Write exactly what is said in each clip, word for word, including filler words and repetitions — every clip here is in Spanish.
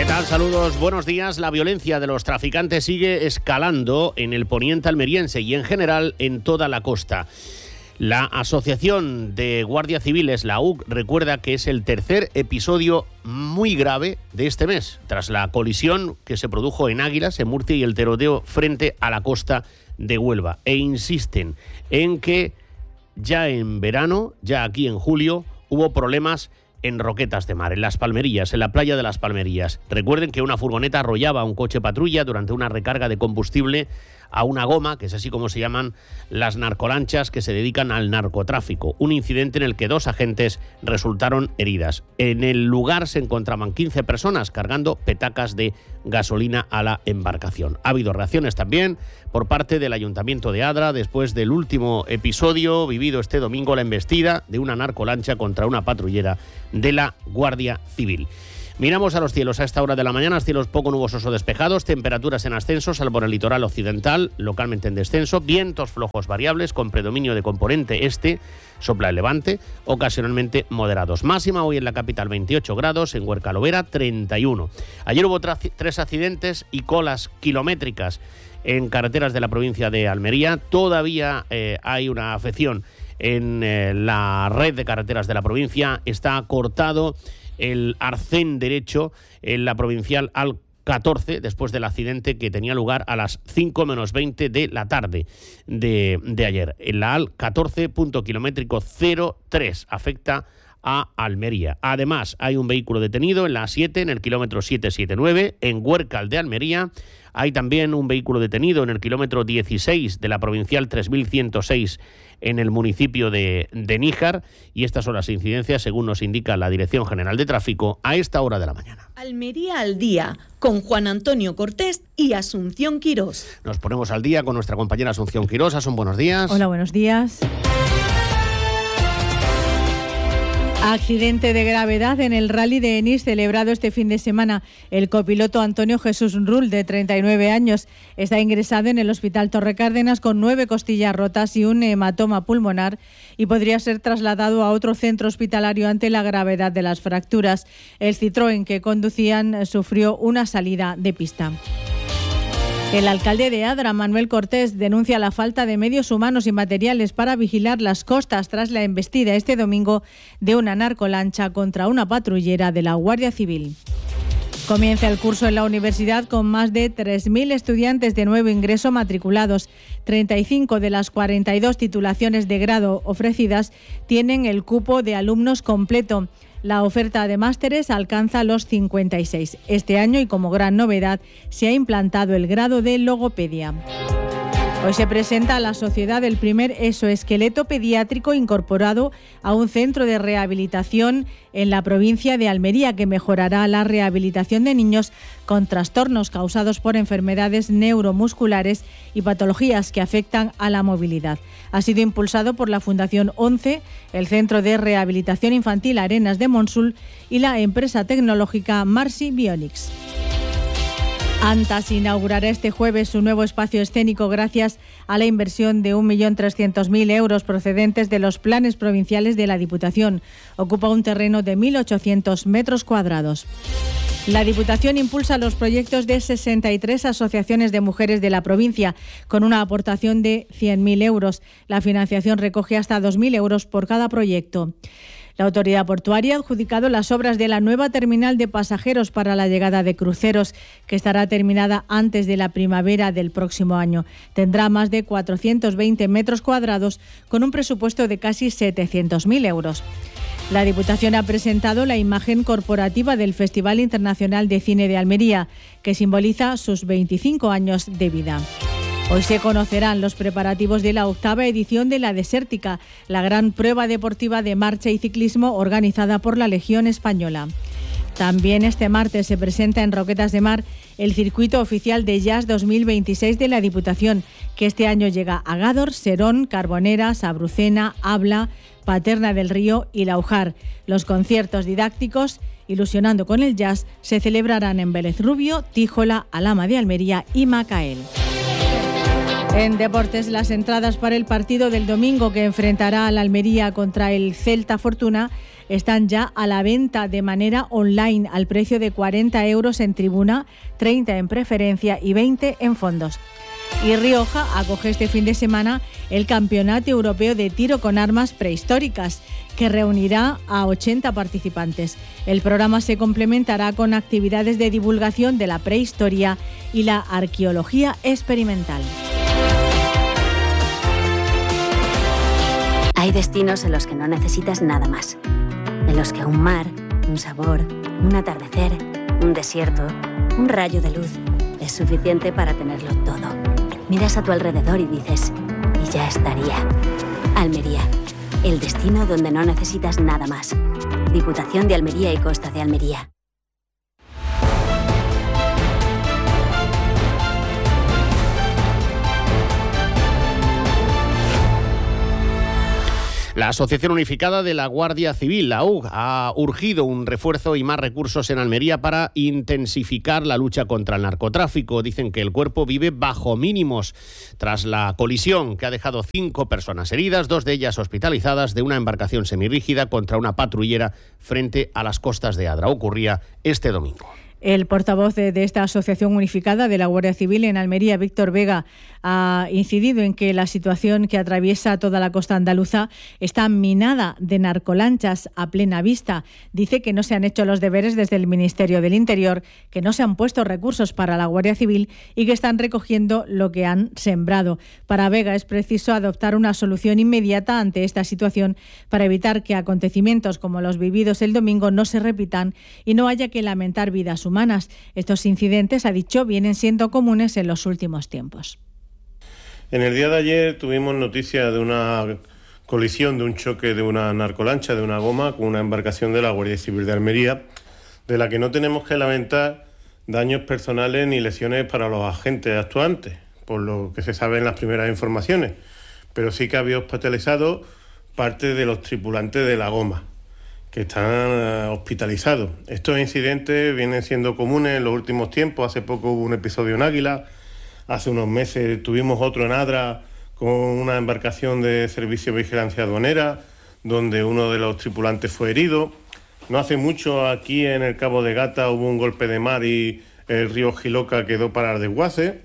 tal? Saludos, buenos días. La violencia de los traficantes sigue escalando en el poniente almeriense y en general en toda la costa. La Asociación de Guardias Civiles, la U C, recuerda que es el tercer episodio muy grave de este mes, tras la colisión que se produjo en Águilas, en Murcia, y el tiroteo frente a la costa de Huelva. E insisten en que ya en verano, ya aquí en julio, hubo problemas en Roquetas de Mar, en Las Palmerías, en la playa de Las Palmerías. Recuerden que una furgoneta arrollaba a un coche patrulla durante una recarga de combustible a una goma, que es así como se llaman las narcolanchas que se dedican al narcotráfico. Un incidente en el que dos agentes resultaron heridas. En el lugar se encontraban quince personas cargando petacas de gasolina a la embarcación. Ha habido reacciones también por parte del Ayuntamiento de Adra después del último episodio vivido este domingo, la embestida de una narcolancha contra una patrullera de la Guardia Civil. Miramos a los cielos a esta hora de la mañana, cielos poco nubosos o despejados, temperaturas en ascenso, salvo en el litoral occidental, localmente en descenso, vientos flojos variables con predominio de componente este, sopla el levante, ocasionalmente moderados. Máxima hoy en la capital veintiocho grados, en Huerca Lovera treinta y uno. Ayer hubo tra- tres accidentes y colas kilométricas en carreteras de la provincia de Almería. Todavía eh, hay una afección en eh, la red de carreteras de la provincia. Está cortado el arcén derecho en la provincial al catorce, después del accidente que tenía lugar a las cinco menos veinte de la tarde de, de ayer. En la al catorce, punto kilométrico cero tres, afecta a Almería. Además, hay un vehículo detenido en la A siete, en el kilómetro setecientos setenta y nueve, en Huércal de Almería. Hay también un vehículo detenido en el kilómetro dieciséis de la provincial tres mil ciento seis en el municipio de, de Níjar. Y estas son las incidencias, según nos indica la Dirección General de Tráfico, a esta hora de la mañana. Almería al día, con Juan Antonio Cortés y Asunción Quirós. Nos ponemos al día con nuestra compañera Asunción Quirós. Asun, buenos días. Hola, buenos días. Accidente de gravedad en el Rally de Enís celebrado este fin de semana. El copiloto Antonio Jesús Rull, de treinta y nueve años, está ingresado en el Hospital Torre Cárdenas con nueve costillas rotas y un hematoma pulmonar y podría ser trasladado a otro centro hospitalario ante la gravedad de las fracturas. El Citroën que conducían sufrió una salida de pista. El alcalde de Adra, Manuel Cortés, denuncia la falta de medios humanos y materiales para vigilar las costas tras la embestida este domingo de una narcolancha contra una patrullera de la Guardia Civil. Comienza el curso en la universidad con más de tres mil estudiantes de nuevo ingreso matriculados. treinta y cinco de las cuarenta y dos titulaciones de grado ofrecidas tienen el cupo de alumnos completo. La oferta de másteres alcanza los cincuenta y seis. Este año, y como gran novedad, se ha implantado el grado de logopedia. Hoy se presenta a la sociedad el primer exoesqueleto pediátrico incorporado a un centro de rehabilitación en la provincia de Almería, que mejorará la rehabilitación de niños con trastornos causados por enfermedades neuromusculares y patologías que afectan a la movilidad. Ha sido impulsado por la Fundación ONCE, el Centro de Rehabilitación Infantil Arenas de Monsul y la empresa tecnológica Marsi Bionics. Antas inaugurará este jueves su nuevo espacio escénico gracias a la inversión de un millón trescientos mil euros procedentes de los planes provinciales de la Diputación. Ocupa un terreno de mil ochocientos metros cuadrados. La Diputación impulsa los proyectos de sesenta y tres asociaciones de mujeres de la provincia, con una aportación de cien mil euros. La financiación recoge hasta dos mil euros por cada proyecto. La autoridad portuaria ha adjudicado las obras de la nueva terminal de pasajeros para la llegada de cruceros, que estará terminada antes de la primavera del próximo año. Tendrá más de cuatrocientos veinte metros cuadrados, con un presupuesto de casi setecientos mil euros. La Diputación ha presentado la imagen corporativa del Festival Internacional de Cine de Almería, que simboliza sus veinticinco años de vida. Hoy se conocerán los preparativos de la octava edición de la Desértica, la gran prueba deportiva de marcha y ciclismo organizada por la Legión Española. También este martes se presenta en Roquetas de Mar el circuito oficial de Jazz dos mil veintiséis de la Diputación, que este año llega a Gádor, Serón, Carbonera, Sabrucena, Abla, Paterna del Río y Laujar. Los conciertos didácticos Ilusionando con el Jazz se celebrarán en Vélez Rubio, Tíjola, Alhama de Almería y Macael. En deportes, las entradas para el partido del domingo que enfrentará a la Almería contra el Celta Fortuna están ya a la venta de manera online al precio de cuarenta euros en tribuna, treinta en preferencia y veinte en fondos. Y Rioja acoge este fin de semana el Campeonato Europeo de Tiro con Armas Prehistóricas, que reunirá a ochenta participantes. El programa se complementará con actividades de divulgación de la prehistoria y la arqueología experimental. Hay destinos en los que no necesitas nada más. En los que un mar, un sabor, un atardecer, un desierto, un rayo de luz es suficiente para tenerlo todo. Miras a tu alrededor y dices, y ya estaría. Almería, el destino donde no necesitas nada más. Diputación de Almería y Costa de Almería. La Asociación Unificada de la Guardia Civil, la U G, ha urgido un refuerzo y más recursos en Almería para intensificar la lucha contra el narcotráfico. Dicen que el cuerpo vive bajo mínimos tras la colisión que ha dejado cinco personas heridas, dos de ellas hospitalizadas, de una embarcación semirrígida contra una patrullera frente a las costas de Adra. Ocurría este domingo. El portavoz de, de esta Asociación Unificada de la Guardia Civil en Almería, Víctor Vega, ha incidido en que la situación que atraviesa toda la costa andaluza está minada de narcolanchas a plena vista. Dice que no se han hecho los deberes desde el Ministerio del Interior, que no se han puesto recursos para la Guardia Civil y que están recogiendo lo que han sembrado. Para Vega es preciso adoptar una solución inmediata ante esta situación para evitar que acontecimientos como los vividos el domingo no se repitan y no haya que lamentar vidas humanas. Estos incidentes, ha dicho, vienen siendo comunes en los últimos tiempos. En el día de ayer tuvimos noticia de una colisión, de un choque de una narcolancha, de una goma, con una embarcación de la Guardia Civil de Almería, de la que no tenemos que lamentar daños personales ni lesiones para los agentes actuantes, por lo que se sabe en las primeras informaciones, pero sí que había hospitalizado parte de los tripulantes de la goma, que están hospitalizados. Estos incidentes vienen siendo comunes en los últimos tiempos. Hace poco hubo un episodio en Águila, hace unos meses tuvimos otro en Adra con una embarcación de servicio de vigilancia aduanera, donde uno de los tripulantes fue herido. No hace mucho aquí en el Cabo de Gata hubo un golpe de mar y el río Jiloca quedó para el desguace.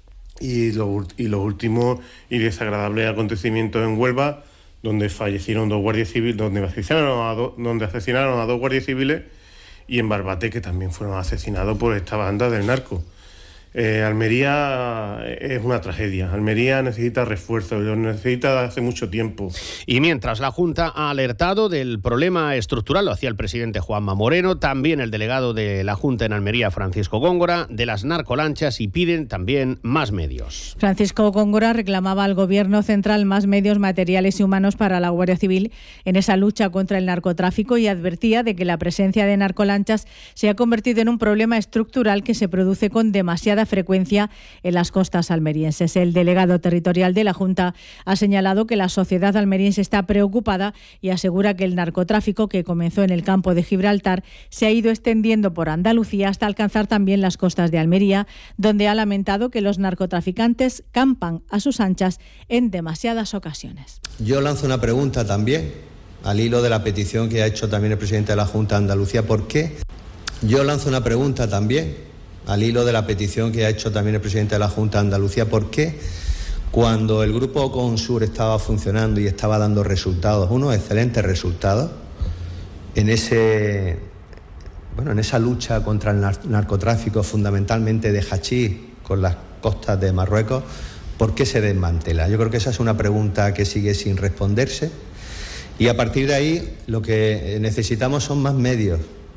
Y, lo, y los últimos y desagradables acontecimientos en Huelva, donde fallecieron dos guardias civiles, donde asesinaron a, do, donde asesinaron a dos guardias civiles, y en Barbate, que también fueron asesinados por esta banda del narco. Eh, Almería es una tragedia. Almería necesita refuerzo, lo necesita hace mucho tiempo. Y mientras la Junta ha alertado del problema estructural, lo hacía el presidente Juanma Moreno, también el delegado de la Junta en Almería, Francisco Góngora, de las narcolanchas, y piden también más medios. Francisco Góngora reclamaba al Gobierno central más medios materiales y humanos para la Guardia Civil en esa lucha contra el narcotráfico y advertía de que la presencia de narcolanchas se ha convertido en un problema estructural que se produce con demasiada frecuencia en las costas almerienses. El delegado territorial de la Junta ha señalado que la sociedad almeriense está preocupada y asegura que el narcotráfico, que comenzó en el campo de Gibraltar, se ha ido extendiendo por Andalucía hasta alcanzar también las costas de Almería, donde ha lamentado que los narcotraficantes campan a sus anchas en demasiadas ocasiones. Yo lanzo una pregunta también, al hilo de la petición que ha hecho también el presidente de la Junta de Andalucía. ¿Por qué? Yo lanzo una pregunta también, al hilo de la petición que ha hecho también el presidente de la Junta de Andalucía. ¿Por qué cuando el Grupo Consur estaba funcionando y estaba dando resultados, unos excelentes resultados, en ese, bueno, en esa lucha contra el narcotráfico, fundamentalmente de hachís, con las costas de Marruecos, ¿por qué se desmantela? Yo creo que esa es una pregunta que sigue sin responderse, y a partir de ahí lo que necesitamos son más medios,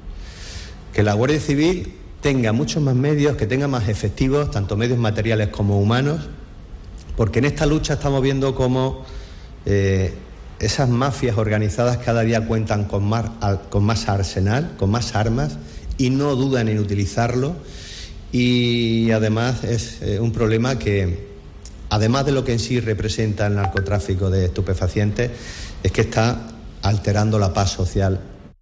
que la Guardia Civil tenga muchos más medios, que tenga más efectivos, tanto medios materiales como humanos, porque en esta lucha estamos viendo cómo eh, esas mafias organizadas cada día cuentan con más, con más arsenal, con más armas, y no dudan en utilizarlo, y además es eh, un problema que, además de lo que en sí representa el narcotráfico de estupefacientes, es que está alterando la paz social.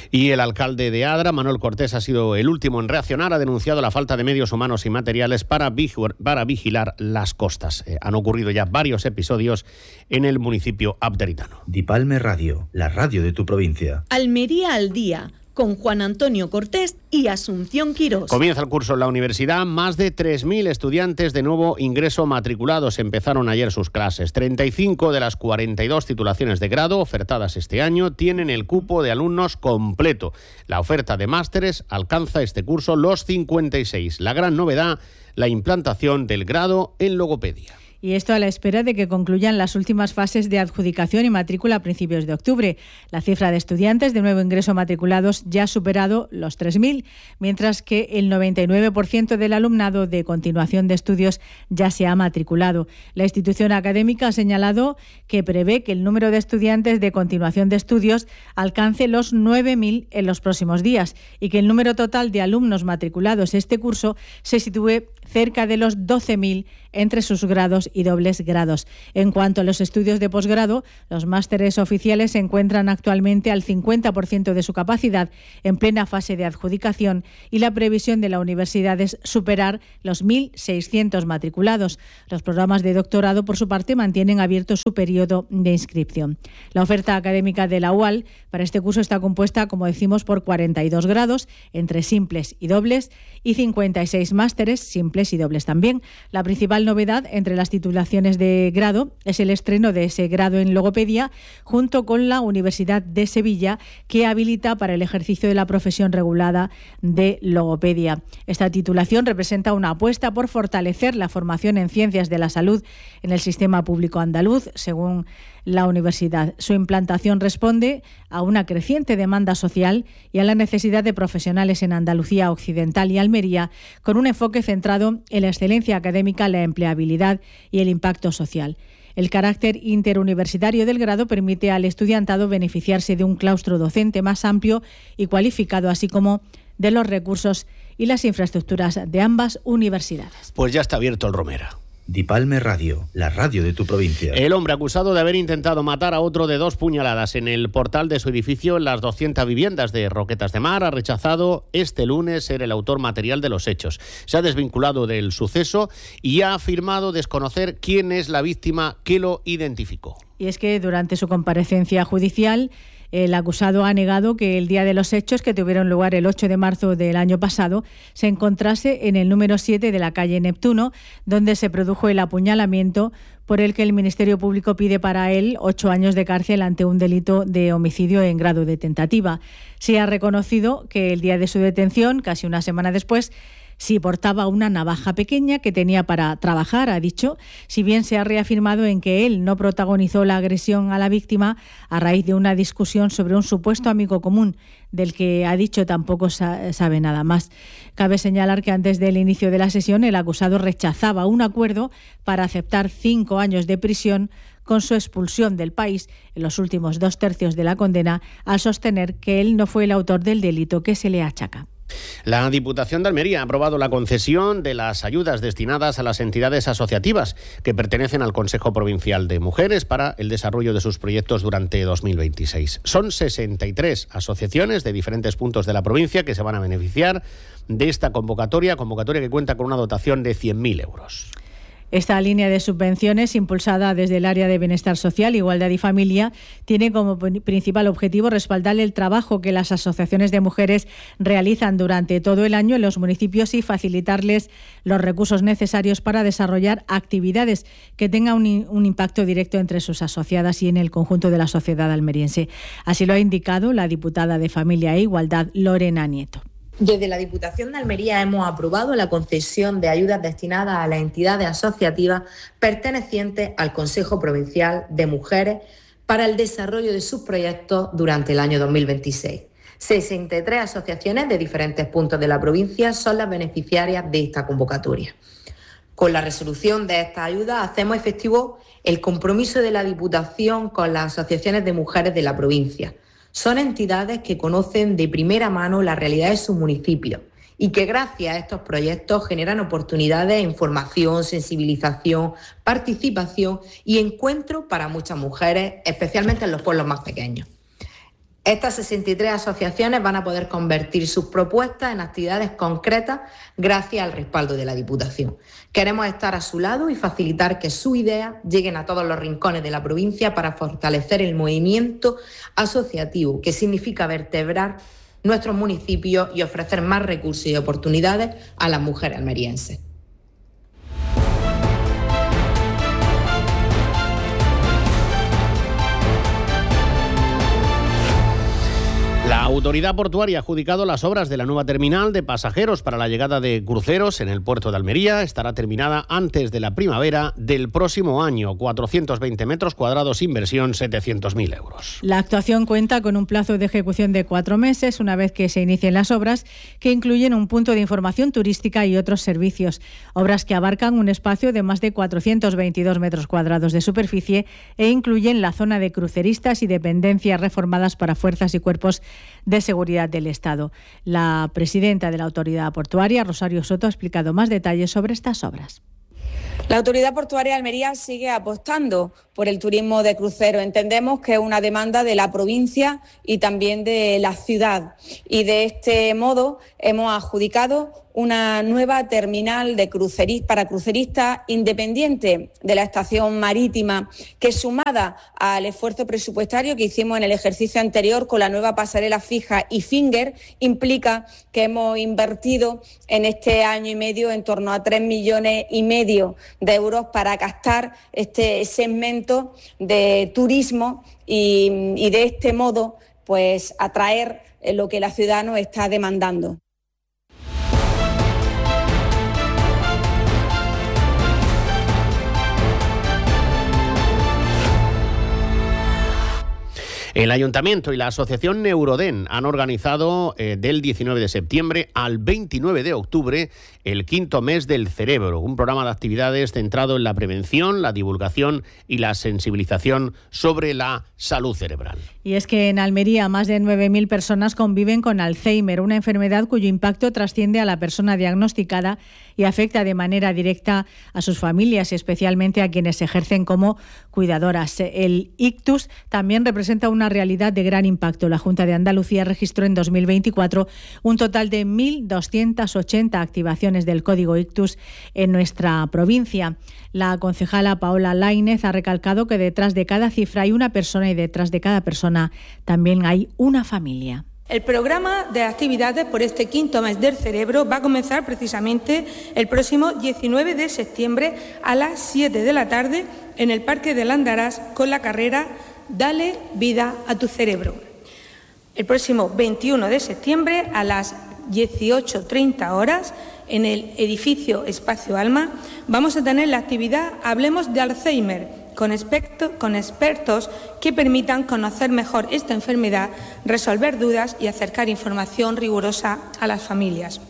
Y el alcalde de Adra, Manuel Cortés, ha sido el último en reaccionar. Ha denunciado la falta de medios humanos y materiales para, vig- para vigilar las costas. Eh, han ocurrido ya varios episodios en el municipio abderitano. Dipalme Radio, la radio de tu provincia. Almería al día, con Juan Antonio Cortés y Asunción Quirós. Comienza el curso en la universidad. Más de tres mil estudiantes de nuevo ingreso matriculados. Empezaron ayer sus clases. treinta y cinco de las cuarenta y dos titulaciones de grado ofertadas este año tienen el cupo de alumnos completo. La oferta de másteres alcanza este curso los cincuenta y seis. La gran novedad, la implantación del grado en logopedia. Y esto a la espera de que concluyan las últimas fases de adjudicación y matrícula a principios de octubre. La cifra de estudiantes de nuevo ingreso matriculados ya ha superado los tres mil, mientras que el noventa y nueve por ciento del alumnado de continuación de estudios ya se ha matriculado. La institución académica ha señalado que prevé que el número de estudiantes de continuación de estudios alcance los nueve mil en los próximos días y que el número total de alumnos matriculados este curso se sitúe cerca de los doce mil entre sus grados y dobles grados. En cuanto a los estudios de posgrado, los másteres oficiales se encuentran actualmente al cincuenta por ciento de su capacidad, en plena fase de adjudicación, y la previsión de la universidad es superar los mil seiscientos matriculados. Los programas de doctorado, por su parte, mantienen abierto su periodo de inscripción. La oferta académica de la U A L para este curso está compuesta, como decimos, por cuarenta y dos grados, entre simples y dobles, y cincuenta y seis másteres, simples y dobles también. La principal novedad entre las titulaciones de grado es el estreno de ese grado en logopedia junto con la Universidad de Sevilla, que habilita para el ejercicio de la profesión regulada de logopedia. Esta titulación representa una apuesta por fortalecer la formación en ciencias de la salud en el sistema público andaluz, según la universidad. Su implantación responde a una creciente demanda social y a la necesidad de profesionales en Andalucía Occidental y Almería, con un enfoque centrado en la excelencia académica, la empleabilidad y el impacto social. El carácter interuniversitario del grado permite al estudiantado beneficiarse de un claustro docente más amplio y cualificado, así como de los recursos y las infraestructuras de ambas universidades. Pues ya está abierto el Romera. Dipalme Radio, la radio de tu provincia. El hombre acusado de haber intentado matar a otro de dos puñaladas en el portal de su edificio en las doscientas viviendas de Roquetas de Mar ha rechazado este lunes ser el autor material de los hechos. Se ha desvinculado del suceso y ha afirmado desconocer quién es la víctima que lo identificó. Y es que durante su comparecencia judicial, el acusado ha negado que el día de los hechos, que tuvieron lugar el ocho de marzo del año pasado, se encontrase en el número siete de la calle Neptuno, donde se produjo el apuñalamiento por el que el Ministerio Público pide para él ocho años de cárcel ante un delito de homicidio en grado de tentativa. Se ha reconocido que el día de su detención, casi una semana después, sí portaba una navaja pequeña que tenía para trabajar, ha dicho, si bien se ha reafirmado en que él no protagonizó la agresión a la víctima a raíz de una discusión sobre un supuesto amigo común, del que ha dicho tampoco sa- sabe nada más. Cabe señalar que antes del inicio de la sesión el acusado rechazaba un acuerdo para aceptar cinco años de prisión con su expulsión del país en los últimos dos tercios de la condena, al sostener que él no fue el autor del delito que se le achaca. La Diputación de Almería ha aprobado la concesión de las ayudas destinadas a las entidades asociativas que pertenecen al Consejo Provincial de Mujeres para el desarrollo de sus proyectos durante dos mil veintiséis. Son sesenta y tres asociaciones de diferentes puntos de la provincia que se van a beneficiar de esta convocatoria, convocatoria que cuenta con una dotación de cien mil euros. Esta línea de subvenciones, impulsada desde el área de Bienestar Social, Igualdad y Familia, tiene como principal objetivo respaldar el trabajo que las asociaciones de mujeres realizan durante todo el año en los municipios y facilitarles los recursos necesarios para desarrollar actividades que tengan un, un impacto directo entre sus asociadas y en el conjunto de la sociedad almeriense. Así lo ha indicado la diputada de Familia e Igualdad, Lorena Nieto. Desde la Diputación de Almería hemos aprobado la concesión de ayudas destinadas a las entidades asociativas pertenecientes al Consejo Provincial de Mujeres para el desarrollo de sus proyectos durante el año dos mil veintiséis. sesenta y tres asociaciones de diferentes puntos de la provincia son las beneficiarias de esta convocatoria. Con la resolución de estas ayudas hacemos efectivo el compromiso de la Diputación con las asociaciones de mujeres de la provincia. Son entidades que conocen de primera mano la realidad de sus municipios y que gracias a estos proyectos generan oportunidades en formación, sensibilización, participación y encuentro para muchas mujeres, especialmente en los pueblos más pequeños. Estas sesenta y tres asociaciones van a poder convertir sus propuestas en actividades concretas gracias al respaldo de la Diputación. Queremos estar a su lado y facilitar que sus ideas lleguen a todos los rincones de la provincia para fortalecer el movimiento asociativo, que significa vertebrar nuestros municipios y ofrecer más recursos y oportunidades a las mujeres almerienses. La autoridad portuaria ha adjudicado las obras de la nueva terminal de pasajeros para la llegada de cruceros en el puerto de Almería. Estará terminada antes de la primavera del próximo año. cuatrocientos veinte metros cuadrados, inversión setecientos mil euros. La actuación cuenta con un plazo de ejecución de cuatro meses, una vez que se inicien las obras, que incluyen un punto de información turística y otros servicios. Obras que abarcan un espacio de más de cuatrocientos veintidós metros cuadrados de superficie e incluyen la zona de cruceristas y dependencias reformadas para fuerzas y cuerpos de seguridad del Estado. La presidenta de la Autoridad Portuaria, Rosario Soto, ha explicado más detalles sobre estas obras. La Autoridad Portuaria de Almería sigue apostando por el turismo de crucero. Entendemos que es una demanda de la provincia y también de la ciudad. Y de este modo hemos adjudicado una nueva terminal de cruceris, para cruceristas independiente de la estación marítima, que sumada al esfuerzo presupuestario que hicimos en el ejercicio anterior con la nueva pasarela fija y Finger, implica que hemos invertido en este año y medio en torno a tres millones y medio de euros para captar este segmento de turismo y, y de este modo pues atraer lo que la ciudad nos está demandando. El Ayuntamiento y la Asociación Neuroden han organizado eh, del diecinueve de septiembre al veintinueve de octubre el quinto mes del cerebro, un programa de actividades centrado en la prevención, la divulgación y la sensibilización sobre la salud cerebral. Y es que en Almería más de nueve mil personas conviven con Alzheimer, una enfermedad cuyo impacto trasciende a la persona diagnosticada y afecta de manera directa a sus familias y especialmente a quienes ejercen como cuidadoras. El ictus también representa una realidad de gran impacto. La Junta de Andalucía registró en dos mil veinticuatro un total de mil doscientas ochenta activaciones del código ictus en nuestra provincia. La concejala Paola Lainez ha recalcado que detrás de cada cifra hay una persona y detrás de cada persona también hay una familia. El programa de actividades por este quinto mes del cerebro va a comenzar precisamente el próximo diecinueve de septiembre a las siete de la tarde en el Parque de Landarás con la carrera Dale vida a tu cerebro. El próximo veintiuno de septiembre a las dieciocho treinta horas en el edificio Espacio Alma vamos a tener la actividad Hablemos de Alzheimer, Con, experto, con expertos que permitan conocer mejor esta enfermedad, resolver dudas y acercar información rigurosa a las familias.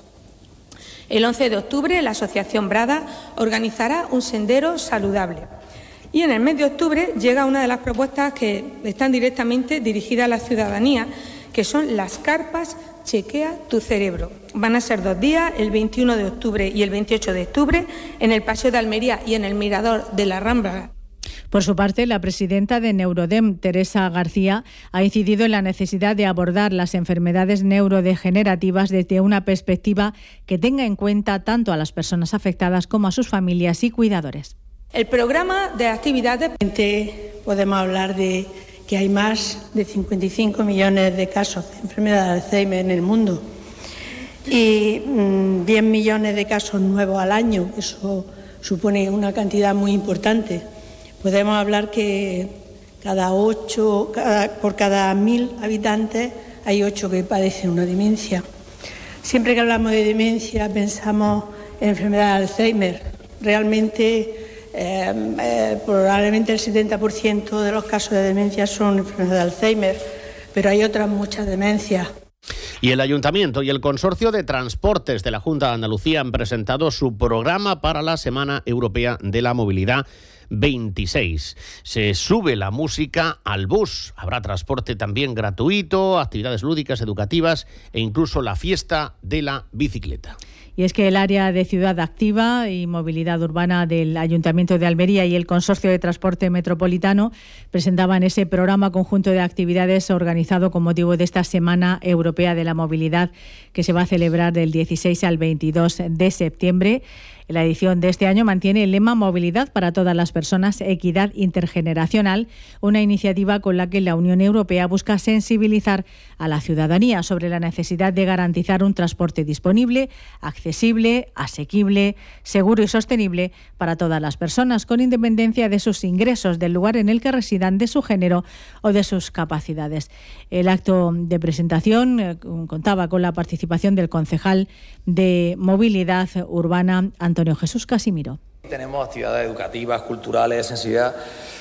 El once de octubre la Asociación Brada organizará un sendero saludable. Y en el mes de octubre llega una de las propuestas que están directamente dirigidas a la ciudadanía, que son las carpas Chequea tu cerebro. Van a ser dos días, el veintiuno de octubre y el veintiocho de octubre, en el Paseo de Almería y en el Mirador de la Rambla. Por su parte, la presidenta de Neurodem, Teresa García, ha incidido en la necesidad de abordar las enfermedades neurodegenerativas desde una perspectiva que tenga en cuenta tanto a las personas afectadas como a sus familias y cuidadores. El programa de actividades... Podemos hablar de que hay más de cincuenta y cinco millones de casos de enfermedad de Alzheimer en el mundo y mmm, diez millones de casos nuevos al año. Eso supone una cantidad muy importante. Podemos hablar que cada ocho, cada, por cada mil habitantes hay ocho que padecen una demencia. Siempre que hablamos de demencia pensamos en enfermedad de Alzheimer. Realmente eh, eh, probablemente el setenta por ciento de los casos de demencia son enfermedad de Alzheimer, pero hay otras muchas demencias. Y el Ayuntamiento y el Consorcio de Transportes de la Junta de Andalucía han presentado su programa para la Semana Europea de la Movilidad veintiséis. Se sube la música al bus. Habrá transporte también gratuito, actividades lúdicas, educativas e incluso la fiesta de la bicicleta. Y es que el área de Ciudad Activa y Movilidad Urbana del Ayuntamiento de Almería y el Consorcio de Transporte Metropolitano presentaban ese programa conjunto de actividades organizado con motivo de esta Semana Europea de la Movilidad, que se va a celebrar del dieciséis al veintidós de septiembre. La edición de este año mantiene el lema Movilidad para todas las personas, equidad intergeneracional, una iniciativa con la que la Unión Europea busca sensibilizar a la ciudadanía sobre la necesidad de garantizar un transporte disponible, accesible, asequible, seguro y sostenible para todas las personas, con independencia de sus ingresos, del lugar en el que residan, de su género o de sus capacidades. El acto de presentación eh, contaba con la participación del concejal de Movilidad Urbana, Antonio Jesús Casimiro. Tenemos actividades educativas, culturales, sensibilidad.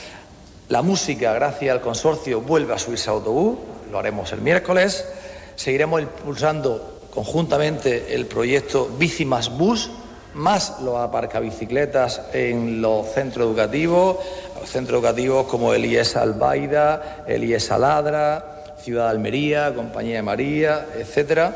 La música, gracias al consorcio, vuelve a subirse a autobús, lo haremos el miércoles. Seguiremos impulsando conjuntamente el proyecto Bici más Bus, más los aparcabicicletas en los centros educativos, los centros educativos como el I E S Albaida, el I E S Aladra, Ciudad de Almería, Compañía de María, etcétera.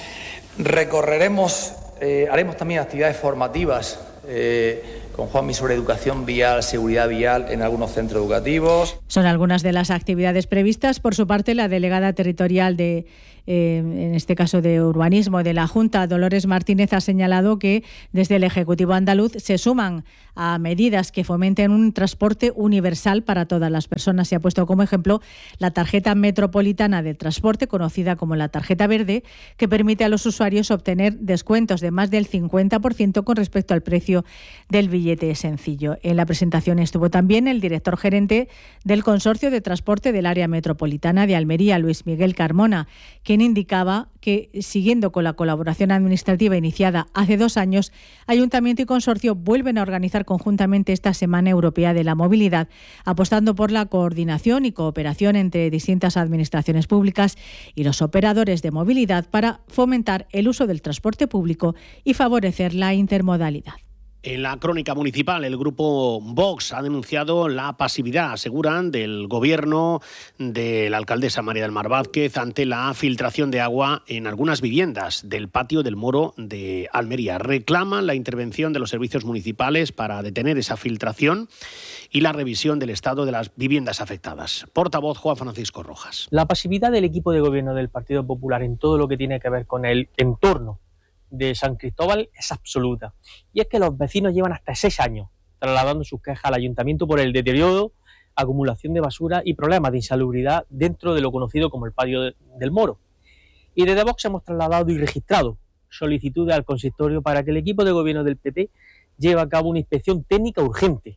Recorreremos, eh, haremos también actividades formativas eh, con Juanmi sobre educación vial, seguridad vial en algunos centros educativos. Son algunas de las actividades previstas. Por su parte, la delegada territorial de Eh, en este caso de urbanismo de la Junta, Dolores Martínez, ha señalado que desde el Ejecutivo andaluz se suman a medidas que fomenten un transporte universal para todas las personas. Se ha puesto como ejemplo la tarjeta metropolitana del transporte, conocida como la tarjeta verde, que permite a los usuarios obtener descuentos de más del cincuenta por ciento con respecto al precio del billete sencillo. En la presentación estuvo también el director gerente del Consorcio de Transporte del Área Metropolitana de Almería, Luis Miguel Carmona, quien indicaba que, siguiendo con la colaboración administrativa iniciada hace dos años, Ayuntamiento y Consorcio vuelven a organizar conjuntamente esta Semana Europea de la Movilidad, apostando por la coordinación y cooperación entre distintas administraciones públicas y los operadores de movilidad para fomentar el uso del transporte público y favorecer la intermodalidad. En la crónica municipal, el grupo Vox ha denunciado la pasividad, aseguran, del gobierno de la alcaldesa María del Mar Vázquez ante la filtración de agua en algunas viviendas del patio del Moro de Almería. Reclaman la intervención de los servicios municipales para detener esa filtración y la revisión del estado de las viviendas afectadas. Portavoz Juan Francisco Rojas. La pasividad del equipo de gobierno del Partido Popular en todo lo que tiene que ver con el entorno de San Cristóbal es absoluta. Y es que los vecinos llevan hasta seis años trasladando sus quejas al ayuntamiento por el deterioro, acumulación de basura y problemas de insalubridad dentro de lo conocido como el patio de, del Moro. Y desde Vox hemos trasladado y registrado solicitudes al consistorio para que el equipo de gobierno del P P lleve a cabo una inspección técnica urgente.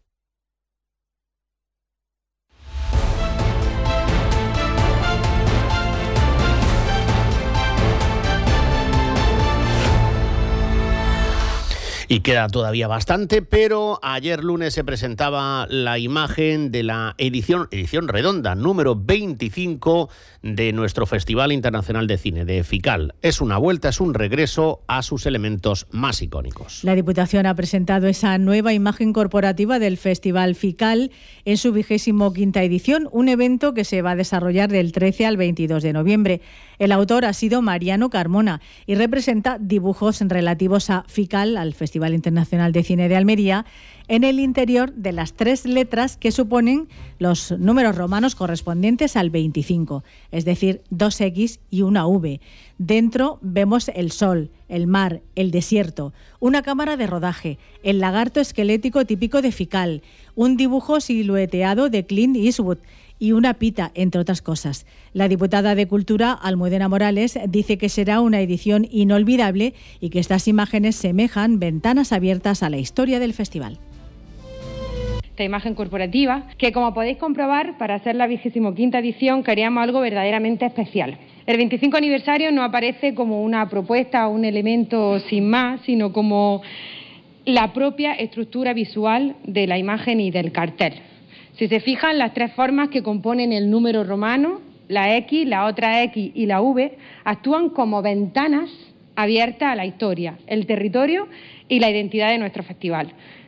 Y queda todavía bastante, pero ayer lunes se presentaba la imagen de la edición, edición redonda, número veinticinco de nuestro Festival Internacional de Cine, de FICAL. Es una vuelta, es un regreso a sus elementos más icónicos. La Diputación ha presentado esa nueva imagen corporativa del Festival FICAL en su vigésimo quinta edición, un evento que se va a desarrollar del trece al veintidós de noviembre. El autor ha sido Mariano Carmona y representa dibujos relativos a FICAL, al Festival Internacional de Cine de Almería, en el interior de las tres letras que suponen los números romanos correspondientes al veinticinco, es decir, dos equis y una ve. Dentro vemos el sol, el mar, el desierto, una cámara de rodaje, el lagarto esquelético típico de FICAL, un dibujo silueteado de Clint Eastwood y una pita, entre otras cosas. La diputada de Cultura, Almudena Morales, dice que será una edición inolvidable y que estas imágenes semejan ventanas abiertas a la historia del festival. Esta imagen corporativa, que como podéis comprobar, para hacer la vigésimo quinta edición queríamos algo verdaderamente especial. El veinticinco aniversario no aparece como una propuesta o un elemento sin más, sino como la propia estructura visual de la imagen y del cartel. Si se fijan, las tres formas que componen el número romano, la X, la otra X y la V, actúan como ventanas abiertas a la historia, el territorio y la identidad de nuestro festival.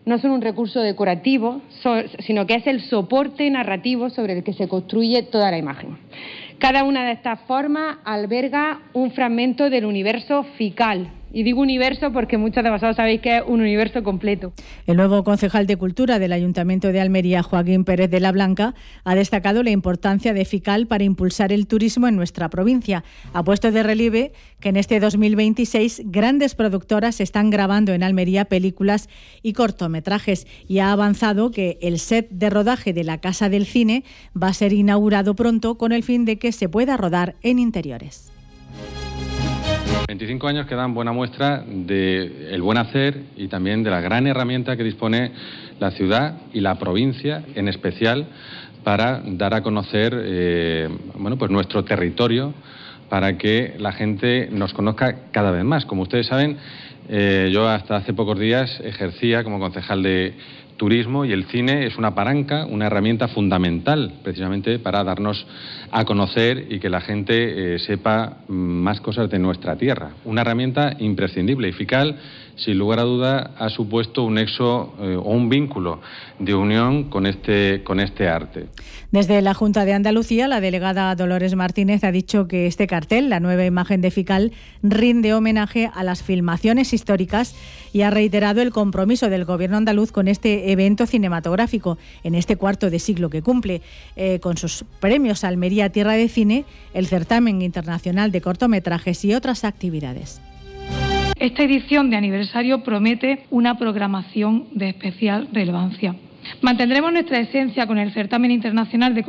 no son un recurso decorativo, so, sino que es el soporte narrativo sobre el que se construye toda la imagen. Cada una de estas formas alberga un fragmento del universo fical. Y digo universo porque muchos de vosotros sabéis que es un universo completo. El nuevo concejal de Cultura del Ayuntamiento de Almería, Joaquín Pérez de la Blanca, ha destacado la importancia de Fical para impulsar el turismo en nuestra provincia. Ha puesto de relieve que en este dos mil veintiséis grandes productoras están grabando en Almería películas y cortometrajes y ha avanzado que el set de rodaje de la Casa del Cine va a ser inaugurado pronto con el fin de que se pueda rodar en interiores. veinticinco años que dan buena muestra del buen hacer y también de la gran herramienta que dispone la ciudad y la provincia en especial para dar a conocer eh, bueno, pues nuestro territorio, para que la gente nos conozca cada vez más. Como ustedes saben, eh, yo hasta hace pocos días ejercía como concejal de turismo y el cine es una palanca, una herramienta fundamental precisamente para darnos a conocer y que la gente eh, sepa más cosas de nuestra tierra. Una herramienta imprescindible y Fical, sin lugar a duda, ha supuesto un nexo eh, o un vínculo de unión con este, con este arte. Desde la Junta de Andalucía, la delegada Dolores Martínez ha dicho que este cartel, la nueva imagen de Fical, rinde homenaje a las filmaciones históricas y ha reiterado el compromiso del Gobierno andaluz con este evento cinematográfico en este cuarto de siglo que cumple, eh, con sus premios Almería Tierra de Cine, el certamen internacional de cortometrajes y otras actividades. Esta edición de aniversario promete una programación de especial relevancia. Mantendremos nuestra esencia con el certamen internacional de